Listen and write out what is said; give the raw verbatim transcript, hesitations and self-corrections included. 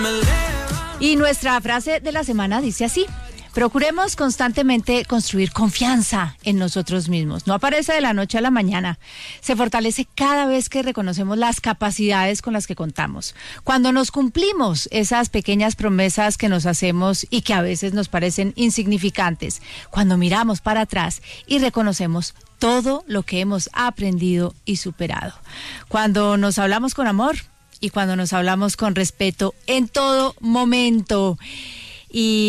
Y nuestra frase de la semana dice así: procuremos constantemente construir confianza en nosotros mismos. No aparece de la noche a la mañana. Se fortalece cada vez que reconocemos las capacidades con las que contamos. Cuando nos cumplimos esas pequeñas promesas que nos hacemos y que a veces nos parecen insignificantes. Cuando miramos para atrás y reconocemos todo lo que hemos aprendido y superado. Cuando nos hablamos con amor y cuando nos hablamos con respeto en todo momento. Y